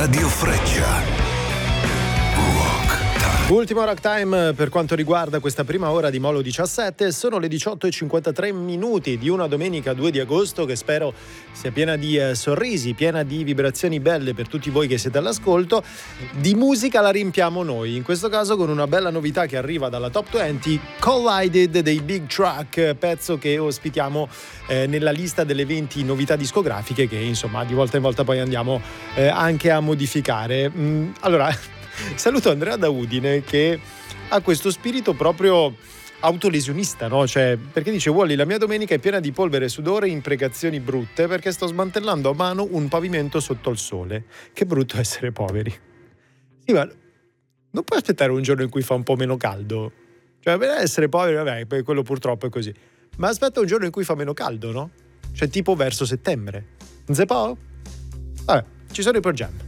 Radio Freccia. Ultimo Rock Time per quanto riguarda questa prima ora di Molo 17. Sono le 18:53 di una domenica 2 di agosto che spero sia piena di sorrisi, piena di vibrazioni belle per tutti voi che siete all'ascolto. Di musica la riempiamo noi, in questo caso con una bella novità che arriva dalla Top 20, Collided dei Big Truck, pezzo che ospitiamo nella lista delle 20 novità discografiche che insomma di volta in volta poi andiamo anche a modificare. Allora, saluto Andrea da Udine che ha questo spirito proprio autolesionista, no? Cioè, perché dice: Wally, la mia domenica è piena di polvere, sudore e imprecazioni brutte perché sto smantellando a mano un pavimento sotto il sole. Che brutto essere poveri. Sì, ma non puoi aspettare un giorno in cui fa un po' meno caldo? Cioè, per essere poveri, vabbè, quello purtroppo è così. Ma aspetta un giorno in cui fa meno caldo, no? Cioè, tipo verso settembre. Non si può? Vabbè, ci sono i Pearl Jam.